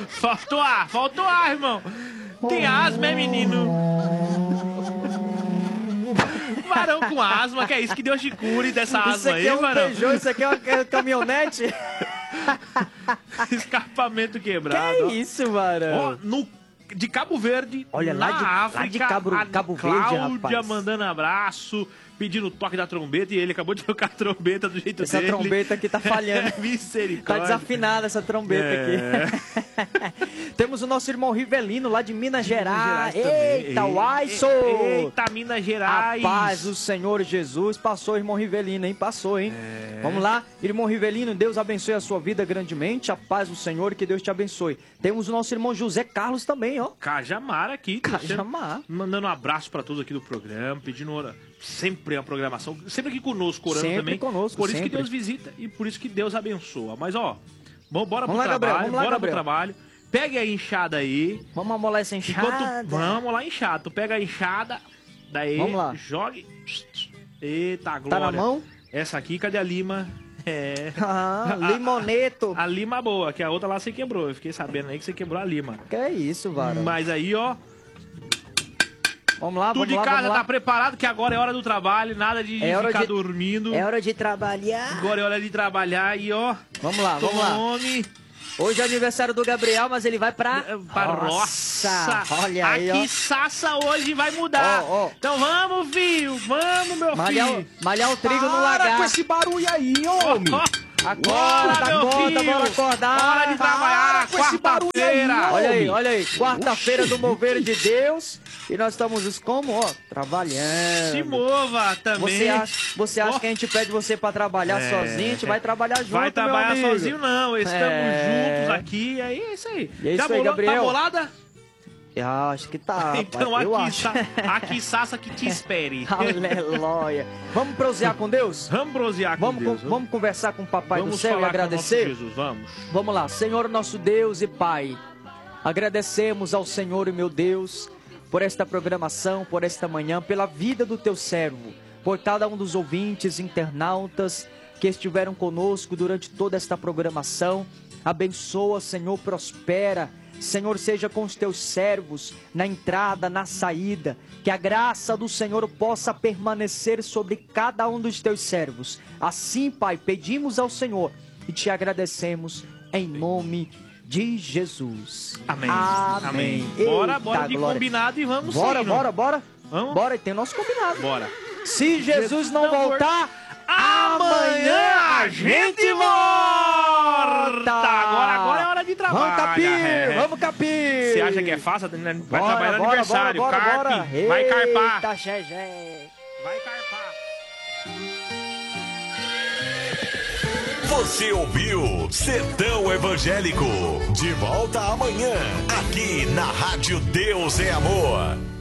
Faltou ar, irmão. Tem asma, é, menino? Varão com asma, que é isso? Que Deus te cure dessa asma aí, varão. Isso aqui é uma caminhonete? Escapamento quebrado. Que ó. isso, varão? Ó, de Cabo Verde, olha, na lá de Cabo Verde, Cláudia rapaz. mandando abraço, pedindo o toque da trombeta, e ele acabou de tocar a trombeta do jeito essa dele. Essa trombeta aqui tá falhando. Misericórdia. Tá desafinada essa trombeta aqui. Temos o nosso irmão Rivelino, lá de Minas Gerais. Eita, Uaiço! Eita, Minas Gerais! A paz do Senhor Jesus. Passou, irmão Rivelino, hein? Passou, hein? Vamos lá, irmão Rivelino, Deus abençoe a sua vida grandemente. A paz do Senhor, que Deus te abençoe. Temos o nosso irmão José Carlos também, ó. Cajamar aqui. Cajamar. Mandando um abraço pra todos aqui do programa, pedindo sempre a programação, sempre aqui conosco, orando sempre também. Conosco, por isso sempre. que Deus visita e por isso que Deus abençoa. Mas, ó, bora pro lá, trabalho, Gabriel, pro trabalho. Pegue a enxada aí. Vamos amolar essa enxada. Vamos lá, enxada. Tu pega a enxada, daí vamos lá. jogue. Eita, glória. Tá na mão? Essa aqui, cadê a lima? Limoneto. A lima boa, que a outra lá você quebrou. Eu fiquei sabendo aí que você quebrou a lima. Que é isso, varão. Mas aí, ó. Vamos lá, tu vamos de lá, casa vamos lá. Tá preparado que agora é hora do trabalho, nada de ficar dormindo. É hora de trabalhar. Agora é hora de trabalhar e ó. Vamos lá, vamos lá. Hoje é aniversário do Gabriel, mas ele vai pra roça. Olha aí, aqui, Sassa hoje vai mudar. Então vamos, filho. Vamos, meu filho. Malhar o trigo no lagar. Para com esse barulho aí, homem. Acorda, meu filho. Bora acordar. Hora de trabalhar. Quarta-feira. Olha aí. Quarta-feira do mover de Deus. E nós estamos como? Ó, trabalhando. Se mova também. Você acha que a gente pede você pra trabalhar sozinho? A gente vai trabalhar junto, vai trabalhar meu amigo. sozinho, não. Estamos juntos aqui. Aí é isso aí. E é isso aí, Gabriel. Tá bolada? Eu acho que tá, então rapaz. Aqui, Sassa, que te espere. Aleluia. Vamos prosear com Deus? Vamos prosear com Deus. Vamos conversar com o Papai do Céu e agradecer? Jesus, vamos. Vamos lá. Senhor, nosso Deus e Pai, agradecemos ao Senhor, meu Deus, por esta programação, por esta manhã, pela vida do Teu servo, por cada um dos ouvintes, internautas que estiveram conosco durante toda esta programação. Abençoa, Senhor, prospera. Senhor, seja com os teus servos na entrada, na saída, que a graça do Senhor possa permanecer sobre cada um dos teus servos. Assim, Pai, pedimos ao Senhor e te agradecemos em nome de Jesus. Amém. Amém. Bora de combinado e vamos Bora. Vamos? Bora, e tem nosso combinado. Bora. Se Jesus não voltar, amanhã a gente volta! Agora é hora de trabalhar. Vamos, Capir! Você acha que é fácil? Vai trabalhar no aniversário. Bora. Vai carpar. Eita, Xegé. Vai carpar. Você ouviu Sertão Evangélico. De volta amanhã, aqui na Rádio Deus é Amor.